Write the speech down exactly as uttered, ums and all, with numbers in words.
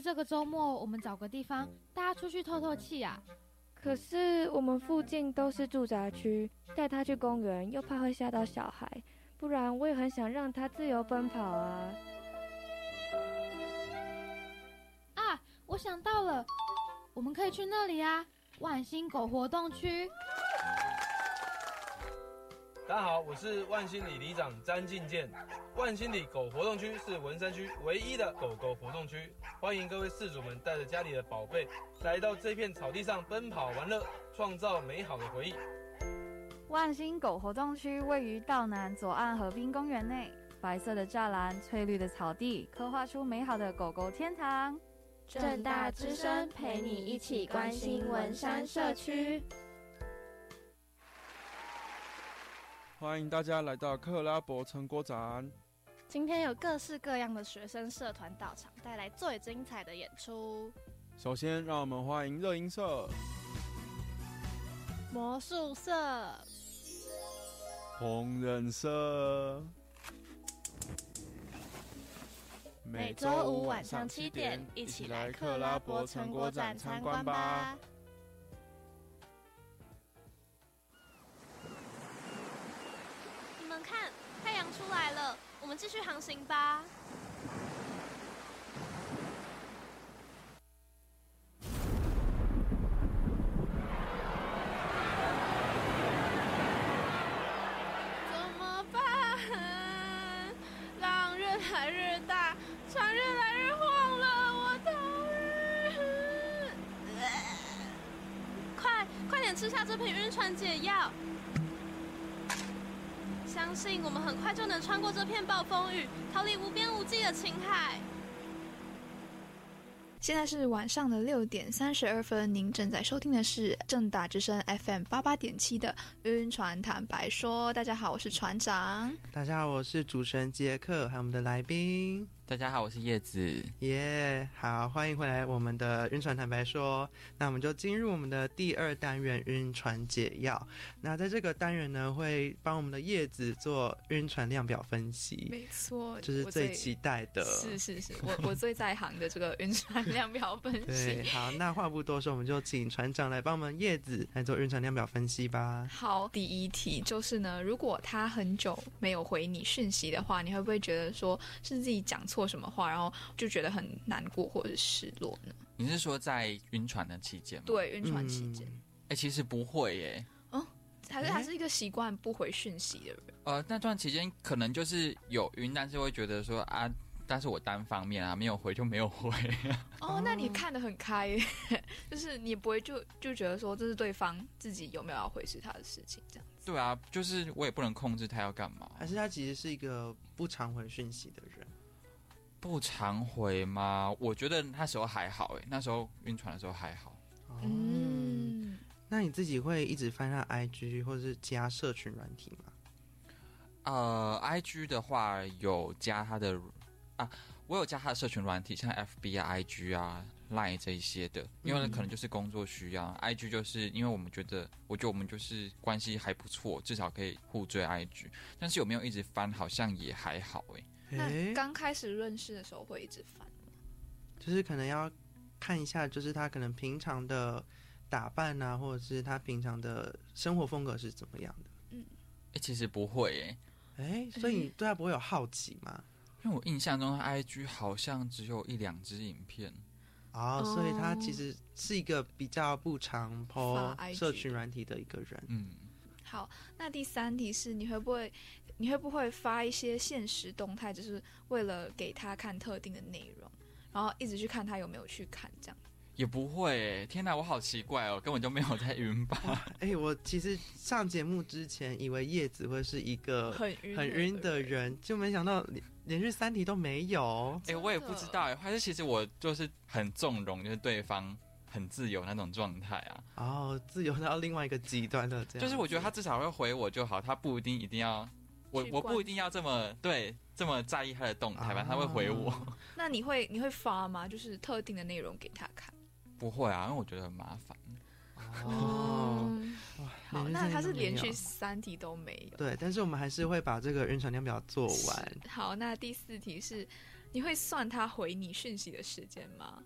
这个周末我们找个地方大家出去透透气啊。 可是我们附近都是住宅区，带他去公园又怕会吓到小孩，不然我也很想让他自由奔跑啊。 啊，我想到了，我们可以去那里啊，万兴狗活动区。 大家好，我是万兴里里长詹进健。万兴里狗活动区是文山区唯一的狗狗活动区，欢迎各位饲主们带着家里的宝贝来到这片草地上奔跑玩乐，创造美好的回忆。 万兴狗活动区位于道南左岸河滨公园内，白色的栅栏、翠绿的草地，刻画出美好的狗狗天堂。 政大之声陪你一起关心文山社区。 欢迎大家来到克拉伯成果展。 今天有各式各样的学生社团到场，带来最精彩的演出。 首先，让我们欢迎热音社、 魔术社、 烹饪社。 每周五晚上七点，一起来克拉伯成果展参观吧。你们看，太阳出来了，我们继续航行吧。怎么办？浪越来越大，船越来越晃了，我头晕。快，快点吃下这瓶晕船解药。相信我们很快就能穿过这片暴风雨，逃离无边无际的青海。 现在是晚上的六点三十二分，您正在收听的是政大之声 F M 八八点七的晕船坦白说。大家好，我是船长。 大家好，我是主持人杰克，还有我们的来宾。 大家好，我是叶子。 耶、yeah, 好，欢迎回来我们的晕船坦白说。那我们就进入我们的第二单元晕船解药。那在这个单元呢，会帮我们的叶子做晕船量表分析。 没错， 这、就是最期待的。 是是是，我我最在行的这个晕船量表分析。 对，好，那话不多说，我们就请船长来帮我们叶子来做晕船量表分析吧。 好，第一题就是呢，如果他很久没有回你讯息的话，你会不会觉得说是自己讲错错什么话，然后就觉得很难过或者是失落呢？ 你是说在晕船的期间吗？ 对，晕船期间。 哎、嗯欸，其实不会耶。 哦，还是还是一个习惯不回讯息的人。 呃，那段期间可能就是有晕，但是会觉得说啊，但是我单方面啊，没有回就没有回。 哦，那你看得很开耶，就是你不会就就觉得说这是对方自己有没有要回是他的事情这样子。 对啊，就是我也不能控制他要干嘛。 还是他其实是一个不常回讯息的人？ 不常回吗？我觉得那时候还好诶，那时候晕船的时候还好。 嗯，那你自己会一直翻他 I G 或者是加社群软体吗？ 呃 ，I G 的话有加他的啊，我有加他的社群软体，像 F B 啊、I G 啊、Line 这一些的，因为可能就是工作需要。嗯、I G 就是因为我们觉得，我觉得我们就是关系还不错，至少可以互追 I G。但是有没有一直翻，好像也还好诶。 那刚开始认识的时候会一直翻吗？ 就是可能要看一下，就是他可能平常的打扮啊，或者是他平常的生活风格是怎么样的。 嗯， 哎、欸，其实不会诶。 哎，所以你对他不会有好奇吗？ 因为我印象中 I G 好像只有一两支影片。 哦，所以他其实是一个比较不常 po 社群软体的一个人。 嗯。 好，那第三题是你会不会你会不会发一些限时动态，就是为了给他看特定的内容，然后一直去看他有没有去看这样？ 也不会耶，天哪，我好奇怪哦，根本就没有在晕吧？ 哎、欸，我其实上节目之前以为叶子会是一个很晕很晕的人，就没想到连连续三题都没有。 哎、欸，我也不知道哎，还是其实我就是很纵容，就是对方很自由那种状态啊。 哦，自由到另外一个极端的这样。 就是我觉得他至少会回我就好，他不一定一定要我我不一定要这么对这么在意他的动态吧，哦、他会回我。 那你会你会发吗？就是特定的内容给他看？ 不会啊，因为我觉得很麻烦。 哦，好，那他是连续三题都没有。 对，但是我们还是会把这个晕船量表做完。 好，那第四题是，你会算他回你讯息的时间吗？